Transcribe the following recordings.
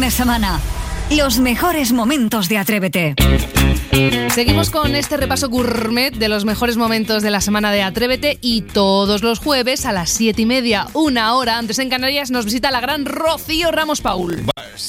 de semana. Los mejores momentos de Atrévete. Seguimos con este repaso gourmet de los mejores momentos de la semana de Atrévete, y todos los jueves a las 7:30, una hora antes en Canarias, nos visita la gran Rocío Ramos Paul.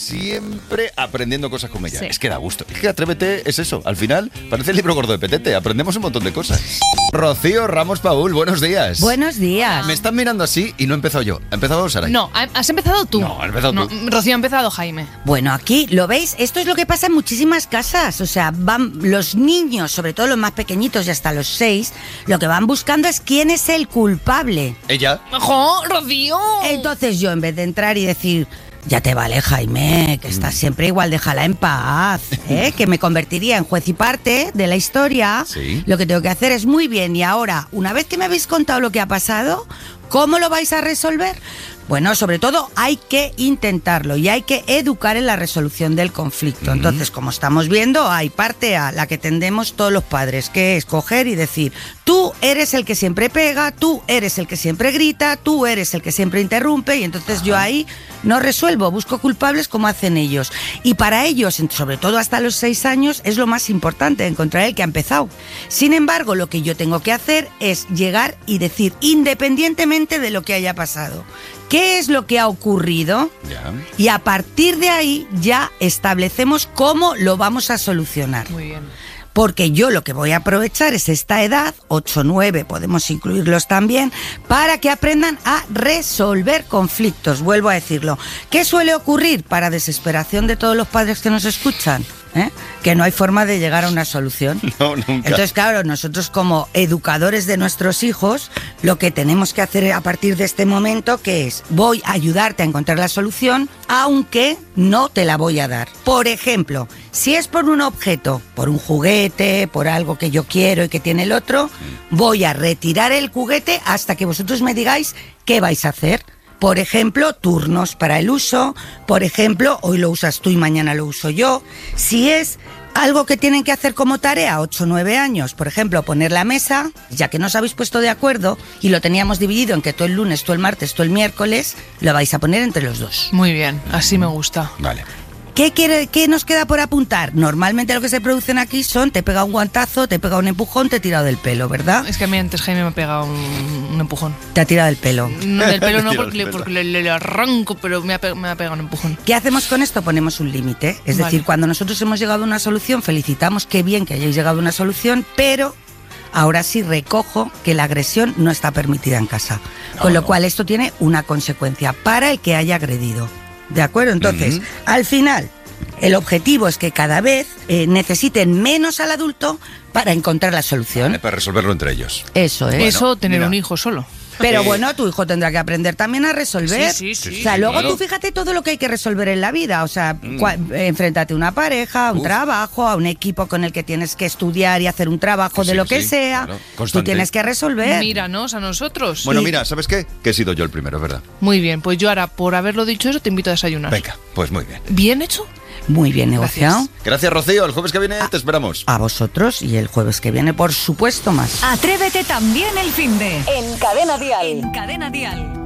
Siempre aprendiendo cosas con ella. Sí. Es que da gusto. Es que Atrévete es eso. Al final parece el libro gordo de Petete. Aprendemos un montón de cosas. Rocío Ramos Paul, buenos días. Buenos días. Me están mirando así y no he empezado yo. ¿Ha empezado Saray? No, has empezado tú. No, has empezado tú. Rocío, ha empezado Jaime. Bueno, aquí, ¿lo veis? Esto es lo que pasa en muchísimas casas. O sea, van los niños, sobre todo los más pequeñitos y hasta los 6, lo que van buscando es quién es el culpable. ¿Ella? ¡Jo, Rocío! Entonces yo, en vez de entrar y decir... Ya te vale, Jaime, que estás siempre igual, déjala en paz, que me convertiría en juez y parte de la historia. Sí. Lo que tengo que hacer es muy bien. Y ahora, una vez que me habéis contado lo que ha pasado, ¿cómo lo vais a resolver? Bueno, sobre todo hay que intentarlo y hay que educar en la resolución del conflicto. Entonces, como estamos viendo, hay parte A, la que tendemos todos los padres, que es coger y decir, tú eres el que siempre pega, tú eres el que siempre grita, tú eres el que siempre interrumpe, y entonces yo ahí no resuelvo, busco culpables como hacen ellos. Y para ellos, sobre todo hasta los 6 años, es lo más importante, encontrar el que ha empezado. Sin embargo, lo que yo tengo que hacer es llegar y decir, independientemente de lo que haya pasado, ¿qué es lo que ha ocurrido? Ya. Y a partir de ahí ya establecemos cómo lo vamos a solucionar. Muy bien. Porque yo lo que voy a aprovechar es esta edad, 8, 9, podemos incluirlos también, para que aprendan a resolver conflictos. Vuelvo a decirlo. ¿Qué suele ocurrir para desesperación de todos los padres que nos escuchan? Que no hay forma de llegar a una solución. No, nunca. Entonces, claro, nosotros como educadores de nuestros hijos, lo que tenemos que hacer a partir de este momento, que es, voy a ayudarte a encontrar la solución, aunque no te la voy a dar. Por ejemplo, si es por un objeto, por un juguete, por algo que yo quiero y que tiene el otro, voy a retirar el juguete hasta que vosotros me digáis qué vais a hacer. Por ejemplo, turnos para el uso. Por ejemplo, hoy lo usas tú y mañana lo uso yo. Si es algo que tienen que hacer como tarea, 8 o 9 años, por ejemplo, poner la mesa, ya que no os habéis puesto de acuerdo y lo teníamos dividido en que tú el lunes, tú el martes, tú el miércoles, lo vais a poner entre los dos. Muy bien, así me gusta. Vale. ¿Qué nos queda por apuntar? Normalmente lo que se producen aquí son, te pega un guantazo, te pega un empujón, te he tirado del pelo, ¿verdad? Es que a mí antes Jaime me ha pegado un empujón. Te ha tirado del pelo. No, del pelo no, Tira porque, del pelo. le arranco, pero me ha pegado un empujón. ¿Qué hacemos con esto? Ponemos un límite. Es Vale. decir, cuando nosotros hemos llegado a una solución, felicitamos, qué bien que hayáis llegado a una solución, pero ahora sí recojo que la agresión no está permitida en casa. Con lo cual esto tiene una consecuencia para el que haya agredido. ¿De acuerdo? Entonces, al final, el objetivo es que cada vez necesiten menos al adulto para encontrar la solución. Para resolverlo entre ellos. Eso es. Eso, tener mira. un hijo solo. Pero bueno, tu hijo tendrá que aprender también a resolver. Sí. O sea, luego claro. tú fíjate todo lo que hay que resolver en la vida. O sea, enfréntate a una pareja, a un trabajo, a un equipo con el que tienes que estudiar y hacer un trabajo Pues de sí, lo que sí, sea. claro. Tú Constante. tienes que resolver. Míranos a nosotros. Bueno, Sí. mira, ¿sabes qué? Que he sido yo el primero, es verdad. Muy bien, pues yo ahora, por haberlo dicho eso, te invito a desayunar. Venga, pues muy bien. ¿Bien hecho? Muy bien negociado. Gracias. Gracias, Rocío. El jueves que viene te esperamos. A vosotros y el jueves que viene, por supuesto, más. Atrévete también el finde. En Cadena Dial. En Cadena Dial.